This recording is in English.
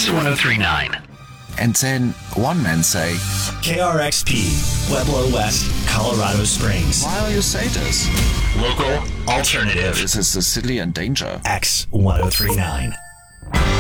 X1039. And then one man say, KRXP, Pueblo West, Colorado Springs. why you say this? Local alternative. This is the city in danger. X1039.